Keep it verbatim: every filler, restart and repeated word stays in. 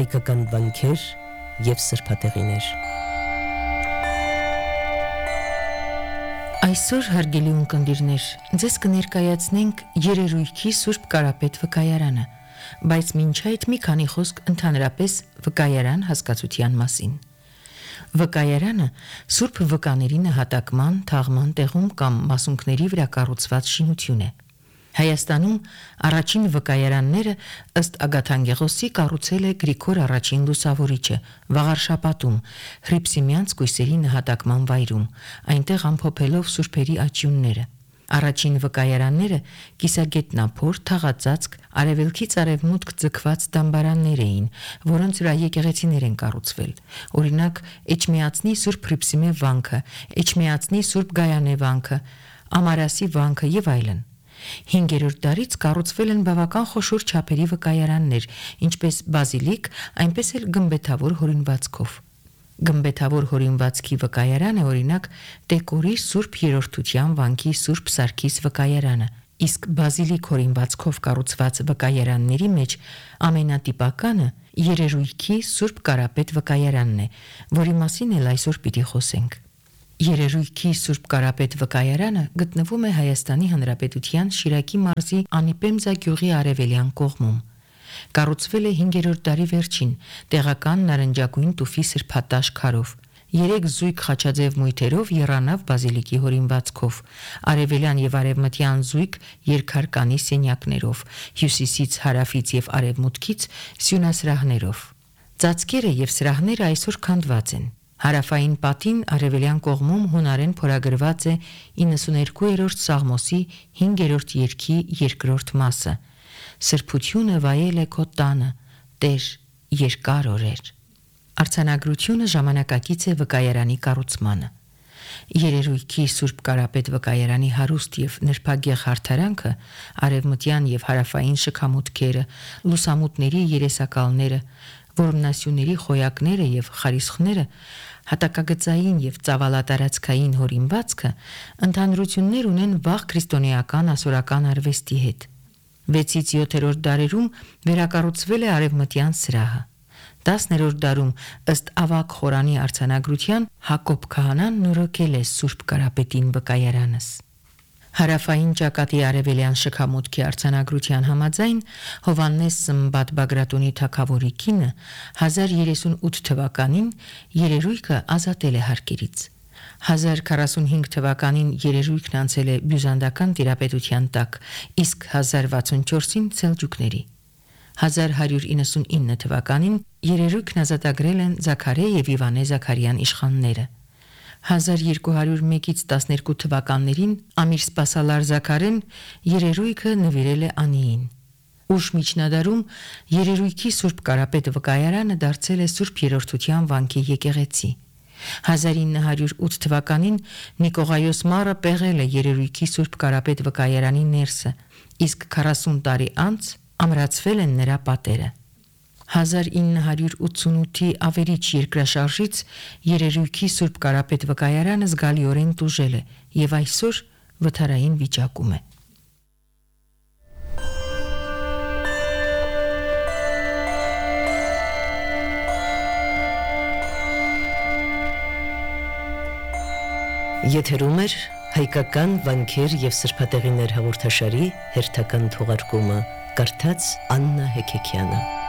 հայկական վանքեր և սրբատեղիներ։ Այսօր հարգելի ունկնդիրներ, ձեզ կներկայացնենք երերույքի Սուրբ Կարապետ վկայարանը, բայց մինչ այդ մի քանի խոսք ընդհանրապես վկայարան հասկացության մասին։ Վկայարանը Սուրբ վկաների նահատակման, թաղման տեղում կամ մասունքների վրա կառուցված շինություն է։ Հայաստանում առաջին վկայարանները ըստ Ագաթանգեղոսի կառուցել է Գրիգոր առաջին Լուսավորիչը Վաղարշապատում, Հռիփսիմյանց կույսերի նահատակման վայրում, այնտեղ ամփոփելով սուրբերի աճյունները։ Առաջին վկայարանները կիսագետնափոր, թաղածածկ, արևելքից արևմուտք ձգված դամբարաններ էին, որոնց վրա եկեղեցիներ են կառուցվել։ Օրինակ Էջմիածնի Սուրբ Հռիփսիմե վանքը, Էջմիածնի Սուրբ Գայանե վանքը, Ամարասի վանքը եւ այլն։ Հինգերորդ դարից կառուցվել են բավական խոշոր չափերի վկայարաններ, ինչպես բազիլիկ, այնպես էլ գմբեթավոր հորինվածքով։ Գմբեթավոր հորինվածքի վկայարանը օրինակ Տեկորի Սուրբ Երրորդության վանքի Սուրբ Սարգիս վկայարանը, իսկ բազիլիկ հորինվածքով կառուցված վկայարանների մեջ ամենատիպականը երերույքի Սուրբ Կարապետ վկայարանն է, որի մասին էլ այսօր պիտի խոսենք։ Երերույքի Սուրբ Կարապետ վկայարանը գտնվում է Հայաստանի Հանրապետության Շիրակի մարզի Անիպեմզա գյուղի արևելյան կողմում։ Կառուցվել է հինգերորդ դարի վերջին, տեղական նարնջագույն տուֆի սրբատաշ քարով, երեք զույգ խաչաձև մույթերով եռանավ բազիլիկի հորինվածքով, արևելյան եւ արևմտյան զույգ երկհարկանի սենյակներով, հյուսիսից, հարավից եւ արևմուտքից սյունասրահներով։ Ծածկերը եւ սրահները այսօր քանդված են։ Հարավային պատին արևելյան կողմում հունարեն փորագրված է իննսուներկուերորդ Սաղմոսի հինգերորդ երգի երկրորդ մասը։ Սրբությունը վայել է քո տանը, Տեր, երկար օրեր։ Արձանագրությունը ժամանակակից է վկայարանի կառուցմանը։ Երերույքի Սուրբ Կարապետ վկայարանի հարուստ եւ նրբագեղ հարդարանքը, արևմտյան եւ հարավային շքամուտքերը, լուսամուտների երեսակալները, որմնասյուների խոյակները եւ խարիսխները, հատակագծային եւ ծավալատարածքային հորինվածքը ընդհանրություններ ունեն վաղ քրիստոնեական ասորական արվեստի հետ։ վեցից յոթերորդ դարերում վերակառուցվել է արևմտյան սրահը։ տասներորդ դարում ըստ ավագ խորանի արձանագրության Հակոբ քահանան նորոգել է Սուրբ Կարապետին վկայարանս։ Հարավային ճակատի արևելյան շքամուտքի արձանագրության համաձայն Հովաննես Սմբատ Բագրատունի թագավորի կինը հազար երեսունութ թվականին երերույքը ազատել է հարկերից։ հազար քառասունհինգ թվականին երերույքն անցել է բյուզանդական տիրապետության տակ, իսկ հազար վաթսունչորսին սելջուկների։ հազար հարյուր իննսունինը թվականին երերույքն ազատագրել են Զաքարե եւ Իվանե Զաքարյան իշխանները։ հազար երկու հարյուր մեկից տասներկու թվականներին Ամիր Սպասալար Զաքարեն երերույքը նվիրել է Անիին։ Ուշ միջնադարում երերույքի Սուրբ Կարապետ վկայարանը դարձել է Սուրբ Երրորդության վանքի եկեղեցի։ հազար ինը հարյուր ութ թվականին Նիկողայոս Մարը պեղել է երերույքի Սուրբ Կարապետ վկայարանի ներսը, իսկ քառասուն տարի անց ամրացվել են նրա պատերը։ հազար ինը հարյուր ութսունութի ավերիչ երկրաշարժից երերույքի Սուրբ Կարապետ վկայարանը զգալիորեն տուժել է եւ այսօր վթարային վիճակում է։ Եթերում է հայկական վանքեր և սրբատեղիներ հաղորդաշարի հերթական թողարկումը, կարդաց Աննա Հեքեքյանը։